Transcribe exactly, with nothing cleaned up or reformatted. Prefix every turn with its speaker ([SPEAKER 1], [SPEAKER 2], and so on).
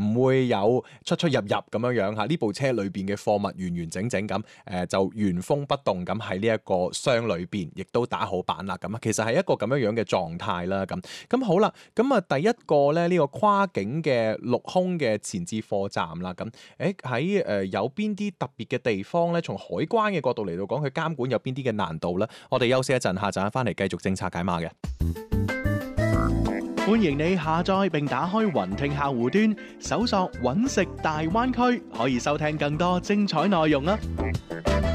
[SPEAKER 1] 唔會有出出入入咁樣樣嚇。呢部車裏邊嘅貨物完完整整咁，誒、呃、就原封不動咁喺呢一個箱裏邊，亦都打好板啦。咁啊，其實係一個咁樣樣嘅狀態啦。咁咁好啦，咁啊第一個咧呢、呢個跨境嘅陸空嘅前置貨站啦。咁誒喺誒有邊啲特別嘅地方咧？從海關嘅角度嚟到講，佢監管有邊啲嘅難度咧？我哋休息一陣，下陣翻嚟繼續政策解碼嘅。
[SPEAKER 2] 歡迎你下載並打開雲聽客戶端，搜索揾食大灣區，可以收聽更多精彩內容啊！